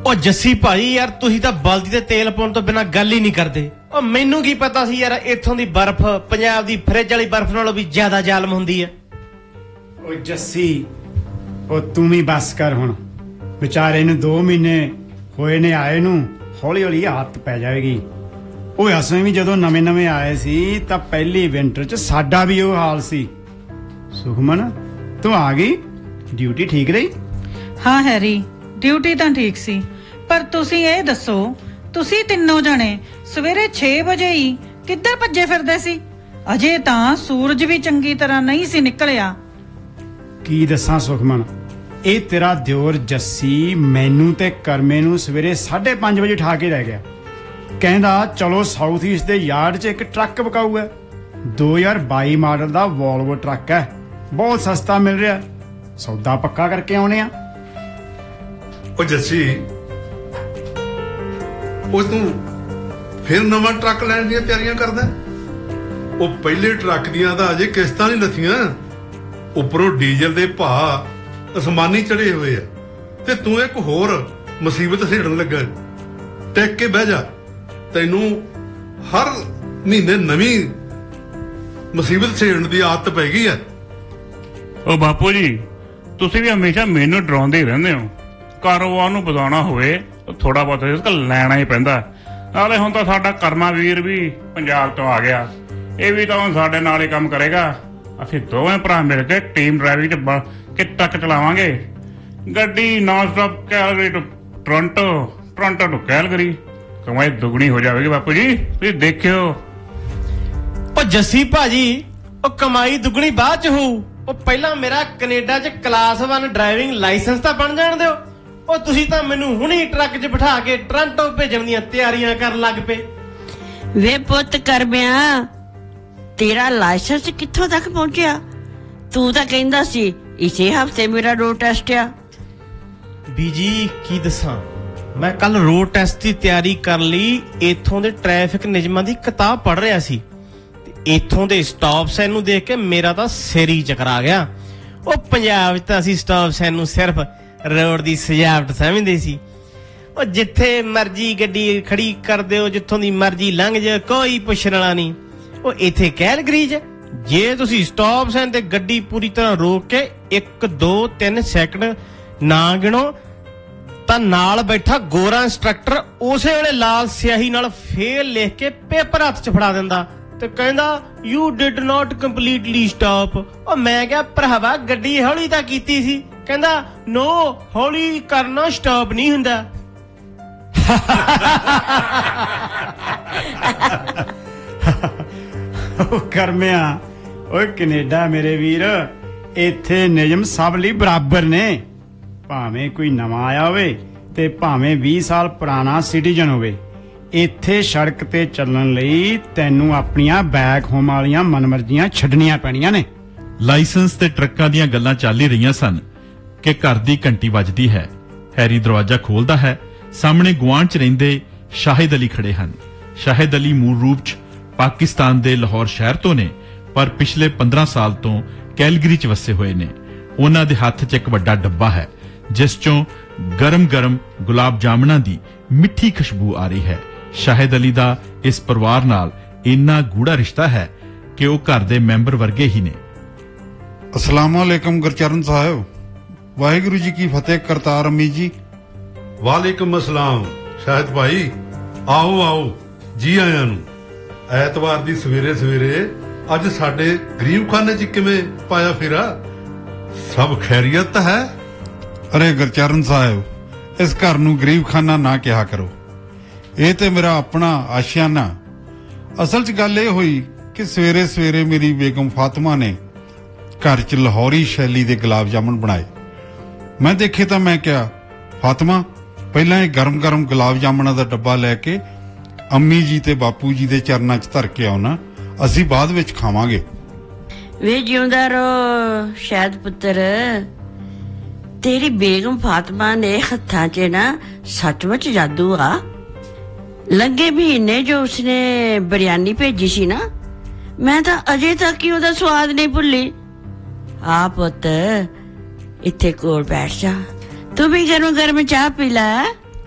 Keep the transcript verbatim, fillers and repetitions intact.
ਉਹ ਜੱਸੀ ਭਾਈ ਯਾਰ ਤੁਸੀਂ ਤਾਂ ਬਲਦੀ ਤੇ ਤੇਲ ਪਾਉਣ ਤੋਂ ਬਿਨਾਂ ਗੱਲ ਹੀ ਨਹੀਂ ਕਰਦੇ। ਉਹ ਮੈਨੂੰ ਕੀ ਪਤਾ ਸੀ ਯਾਰ ਇੱਥੋਂ ਦੀ ਬਰਫ਼ ਪੰਜਾਬ ਦੀ ਫਰਿੱਜ ਵਾਲੀ ਬਰਫ਼ ਨਾਲੋਂ ਵੀ ਜ਼ਿਆਦਾ ਜ਼ਾਲਮ ਹੁੰਦੀ ਹੈ। ਉਹ ਜੱਸੀ ਉਹ ਤੂੰ ਵੀ ਬਸ ਕਰ ਹੁਣ। ਵਿਚਾਰੇ ਨੂੰ ਦੋ ਮਹੀਨੇ ਹੋਏ ਨੇ ਆਏ ਨੂੰ, ਹੌਲੀ ਹੌਲੀ ਆਦਤ ਪੈ ਜਾਵੇਗੀ। ਉਹ ਅਸੀਂ ਵੀ ਜਦੋਂ ਨਵੇਂ ਨਵੇਂ ਆਏ ਸੀ ਤਾਂ ਪਹਿਲੀ ਵਿੰਟਰ 'ਚ ਸਾਡਾ ਵੀ ਉਹ ਹਾਲ ਸੀ। ਸੁਖਮਨ ਤੂੰ ਆ ਗਈ? ਡਿਊਟੀ ਠੀਕ ਰਹੀ? ਹਾਂ ਹੈਰੀ, ਡਿਊਟੀ ਤਾਂ ਠੀਕ ਸੀ, ਪਰ ਤੁਸੀਂ ਇਹ ਦੱਸੋ ਤੁਸੀਂ ਤਿੰਨੋਂ ਜਣੇ ਸਵੇਰੇ ਛੇ ਵਜੇ ਹੀ ਕਿੱਧਰ ਭੱਜੇ ਫਿਰਦੇ ਸੀ? ਅਜੇ ਤਾਂ ਸੂਰਜ ਵੀ ਚੰਗੀ ਤਰ੍ਹਾਂ ਨਹੀਂ ਸੀ ਨਿਕਲਿਆ। ਕੀ ਦੱਸਾਂ ਸੁਖਮਨ, ਇਹ ਤੇਰਾ ਦਿਓਰ ਜੱਸੀ ਮੈਨੂੰ ਤੇ ਕਰਮੇ ਨੂੰ ਸਵੇਰੇ ਸਾਢੇ ਪੰਜ ਵਜੇ ਉਠਾ ਕੇ ਲੈ ਗਿਆ। ਕਹਿੰਦਾ ਚਲੋ ਸਾਊਥ ਈਸਟ ਦੇ ਯਾਰਡ 'ਚ ਇੱਕ ਟਰੱਕ ਵਿਕਾਊ ਹੈ, ਦੋ ਹਜ਼ਾਰ ਬਾਈ ਮਾਡਲ ਦਾ ਵੋਲਵੋ ਟਰੱਕ ਹੈ, ਬਹੁਤ ਸਸਤਾ ਮਿਲ ਰਿਹਾ, ਸੌਦਾ ਪੱਕਾ ਕਰਕੇ ਆਉਣੇ ਆ। ਉਹ ਜੱਸੀ ਉਹ ਤੂੰ ਫਿਰ ਨਵਾਂ ਟਰੱਕ ਲੈਣ ਦੀਆਂ ਤਿਆਰੀਆਂ ਕਰਦਾ? ਉਹ ਪਹਿਲੇ ਟਰੱਕ ਦੀਆਂ ਤਾਂ ਅਜੇ ਕਿਸ਼ਤਾਂ ਨਹੀਂ ਲੱਥੀਆਂ, ਉੱਪਰੋਂ ਡੀਜ਼ਲ ਦੇ ਭਾਅ ਅਸਮਾਨੀ ਚੜੇ ਹੋਏ ਆ, ਤੇ ਤੂੰ ਇੱਕ ਹੋਰ ਮੁਸੀਬਤ ਛੇੜਨ ਲੱਗਾ। ਟਿਕ ਕੇ ਬਹਿ ਜਾ, ਤੈਨੂੰ ਹਰ ਮਹੀਨੇ ਨਵੀਂ ਮੁਸੀਬਤ ਛੇੜਨ ਦੀ ਆਦਤ ਪੈ ਗਈ ਆ। ਉਹ ਬਾਪੂ ਜੀ ਤੁਸੀਂ ਵੀ ਹਮੇਸ਼ਾ ਮੈਨੂੰ ਡਰਾਉਂਦੇ ਹੀ ਰਹਿੰਦੇ ਹੋ। ਕਾਰੋਬਾਰ ਨੂੰ ਵਧਾਉਣਾ ਹੋਵੇ ਤਾਂ ਥੋੜਾ ਬਹੁਤ ਰਿਸਕ ਲੈਣਾ ਹੀ ਪੈਂਦਾ। ਨਾਲੇ ਹੁਣ ਤਾਂ ਸਾਡਾ ਕਰਮਾ ਵੀਰ ਵੀ ਪੰਜਾਬ ਤੋਂ ਆ ਗਿਆ, ਇਹ ਵੀ ਤਾਂ ਹੁਣ ਸਾਡੇ ਨਾਲ ਹੀ ਕੰਮ ਕਰੇਗਾ। ਅਸੀਂ ਦੋਵੇਂ ਭਰਾ ਮਿਲ ਕੇ ਟੀਮ ਡਰਾਈਵਿੰਗ ਚ ਕਿੱਟ ਤੱਕ ਚਲਾਵਾਂਗੇ ਗੱਡੀ, non stop Calgary to Toronto, Toronto to Calgary. ਕਮਾਈ ਦੁਗਣੀ ਹੋ ਜਾਵੇਗੀ ਬਾਪੂ ਜੀ, ਤੁਸੀਂ ਦੇਖਿਓ। ਉਹ ਜੱਸੀ ਭਾਜੀ ਉਹ ਕਮਾਈ ਦੁੱਗਣੀ ਬਾਅਦ ਚ ਹੋਊ। ਉਹ ਪਹਿਲਾਂ ਮੇਰਾ ਕੈਨੇਡਾ ਚ ਕਲਾਸ ਵਨ ਡਰਾਈਵਿੰਗ ਲਾਇਸੈਂਸ ਤਾਂ ਬਣ ਜਾਣ ਦਿਓ। ਉਹ ਤੁਸੀਂ ਤਾਂ ਮੈਨੂੰ ਹੁਣੇ ਟਰੱਕ 'ਚ ਬਿਠਾ ਕੇ ਟੋਰਾਂਟੋ ਭੇਜਣ ਦੀਆਂ ਤਿਆਰੀਆਂ ਕਰਨ ਲੱਗ ਪਏ। ਵੇ ਪੁੱਤ ਕਰਮਿਆ, ਤੇਰਾ ਲਾਇਸੈਂਸ ਕਿੱਥੋਂ ਤੱਕ ਪਹੁੰਚਿਆ? ਤੂੰ ਤਾਂ ਕਹਿੰਦਾ ਸੀ ਇਸੇ ਹਫ਼ਤੇ ਮੇਰਾ ਰੋਡ ਟੈਸਟ ਆ। ਬੀਜੀ ਕੀ ਦੱਸਾਂ, ਮੈਂ ਕੱਲ ਰੋਡ ਟੈਸਟ ਦੀ ਤਿਆਰੀ ਕਰਨ ਲਈ ਇੱਥੋਂ ਦੇ ਟ੍ਰੈਫਿਕ ਨਿਯਮਾਂ ਦੀ ਕਿਤਾਬ ਪੜ੍ਹ ਰਿਹਾ ਸੀ। ਇੱਥੋਂ ਦੇ ਸਟਾਪ ਸਾਈਨ ਨੂੰ ਦੇਖ ਕੇ ਮੇਰਾ ਤਾਂ ਸਿਰ ਹੀ ਚਕਰਾ ਗਿਆ। ਉਹ ਪੰਜਾਬ 'ਚ ਤਾਂ ਅਸੀਂ ਸਟਾਪ ਸਾਈਨ ਨੂੰ ਸਿਰਫ ਰੋਡ ਦੀ ਸਜਾਵਟ ਸਮਝਦੇ ਸੀ। ਉਹ ਜਿੱਥੇ ਮਰਜੀ ਗੱਡੀ ਖੜੀ ਕਰ ਦਿਓ, ਜਿੱਥੋਂ ਦੀ ਮਰਜੀ ਲੰਘ ਜਾ, ਕੋਈ ਪੁੱਛਣ ਵਾਲਾ ਨਹੀਂ। ਉਹ ਇੱਥੇ ਕੈਲਗਰੀ 'ਚ ਜੇ ਤੁਸੀਂ ਸਟਾਪ ਸਾਈਨ ਤੇ ਗੱਡੀ ਪੂਰੀ ਤਰ੍ਹਾਂ ਰੋਕ ਕੇ ਇੱਕ ਦੋ ਤਿੰਨ ਸੈਕਿੰਡ ਨਾ ਗਿਣੋ ਤਾਂ ਨਾਲ ਬੈਠਾ ਗੋਰਾ ਇੰਸਟ੍ਰਕਟਰ ਉਸੇ ਵੇਲੇ ਲਾਲ ਸਿਆਹੀ ਨਾਲ ਫੇਲ ਲਿਖ ਕੇ ਪੇਪਰ ਹੱਥ 'ਚ ਫੜਾ ਦਿੰਦਾ ਤੇ ਕਹਿੰਦਾ you did not completely stop. ਉਹ ਮੈਂ ਕਿਹਾ ਭਰਾਵਾ ਗੱਡੀ ਹੌਲੀ ਤਾਂ ਕੀਤੀ ਸੀ। ਕਹਿੰਦਾ ਨੋ, ਹੌਲੀ ਕਰਨਾ ਸਟਾਪ ਨਹੀਂ ਹੁੰਦਾ। ਉਹ ਕਰਮਿਆ, ਓਏ ਕੈਨੇਡਾ ਮੇਰੇ ਵੀਰ, ਇੱਥੇ ਨਿਯਮ ਸਭ ਲਈ ਬਰਾਬਰ ਨੇ। ਭਾਵੇਂ ਕੋਈ ਨਵਾਂ ਆਇਆ ਹੋਵੇ ਤੇ ਭਾਵੇਂ ਵੀਹ ਸਾਲ ਪੁਰਾਣਾ ਸਿਟੀਜ਼ਨ ਹੋਵੇ, ਇੱਥੇ ਸੜਕ ਤੇ ਚੱਲਣ ਲਈ ਤੈਨੂੰ ਆਪਣੀਆਂ ਬੈਕ ਹੋਮ ਵਾਲੀਆਂ ਮਨਮਰਜ਼ੀਆਂ ਛੱਡਣੀਆਂ ਪੈਣੀਆਂ ਨੇ। ਲਾਇਸੈਂਸ ਤੇ ਟਰੱਕਾਂ ਦੀਆਂ ਗੱਲਾਂ ਚੱਲ ਹੀ ਰਹੀਆਂ ਸਨ ਕਿ ਘਰ ਦੀ ਘੰਟੀ ਵੱਜਦੀ ਹੈ। ਹੈਰੀ ਦਰਵਾਜ਼ਾ ਖੋਲਦਾ ਹੈ। ਸਾਹਮਣੇ ਗੁਆਂਢ 'ਚ ਰਹਿੰਦੇ ਸ਼ਾਹਿਦ ਅਲੀ ਖੜੇ ਹਨ। ਸ਼ਾਹਿਦ ਅਲੀ ਮੂਲ ਰੂਪ 'ਚ ਪਾਕਿਸਤਾਨ ਦੇ ਲਾਹੌਰ ਸ਼ਹਿਰ ਤੋਂ ਨੇ, ਪਰ ਪਿਛਲੇ ਪੰਦਰਾਂ ਸਾਲ ਤੋਂ ਕੈਲਗਰੀ 'ਚ ਵਸੇ ਹੋਏ ਨੇ। ਉਹਨਾਂ ਦੇ ਹੱਥ 'ਚ ਇੱਕ ਵੱਡਾ ਡੱਬਾ ਹੈ ਜਿਸ 'ਚੋਂ ਗਰਮ-ਗਰਮ ਗੁਲਾਬ ਜਾਮਨਾਂ ਦੀ ਮਿੱਠੀ ਖੁਸ਼ਬੂ ਆ ਰਹੀ ਹੈ। ਸ਼ਾਹਿਦ ਅਲੀ ਦਾ ਇਸ ਪਰਿਵਾਰ ਨਾਲ ਇੰਨਾ ਗੂੜਾ ਰਿਸ਼ਤਾ ਹੈ ਕਿ ਉਹ ਘਰ ਦੇ ਮੈਂਬਰ ਵਰਗੇ ਹੀ ਨੇ। अस्सलाम वालेकुम गुरचरण साहब, वाहिगुरु जी की फतेह। करतार अम्मी जी। ਵਾਲੇਕੁਮ ਅਸਲਾਮ ਸ਼ਾਹਿਦ ਭਾਈ, ਆਓ ਆਓ, ਜੀ ਆਇਆਂ ਨੂੰ। ਐਤਵਾਰ ਦੀ ਸਵੇਰੇ ਸਵੇਰੇ ਅੱਜ ਸਾਡੇ ਗਰੀਬ ਖਾਨੇ 'ਚ ਕਿਵੇਂ ਪਾਇਆ ਫੇਰਾ? ਸਭ ਖੈਰੀਅਤ ਹੈ? अरे गुरचरण साहब, इस घर नूं गरीब खाना ना कहा करो, ये तो मेरा अपना आशियाना। असल च गल ये हुई कि सवेरे सवेरे मेरी बेगम फातिमा ने घर च लाहौरी शैली दे गुलाब जामुन बनाए। मैं देखे तो मैं क्या, फातिमा पहला ये गरम गरम गुलाब जामुना दा डब्बा लैके अम्मी जी ते बापू जी दे चरना च धर के आउना, असी बाद विच खावांगे। वे जिउंदा रहो शायद पुत्र, तेरी बेगम फातिमा ने हत्थां च ना सचमुच जादू आ। लंघे महीने जो उसने बिरयानी भेजी सी ना, मैं तो अजे तक ही ओदा स्वाद नहीं भुल्ली। आ पुत इत्थे कोल बैठ जा, तू भी गरम गरम चाह पी लै।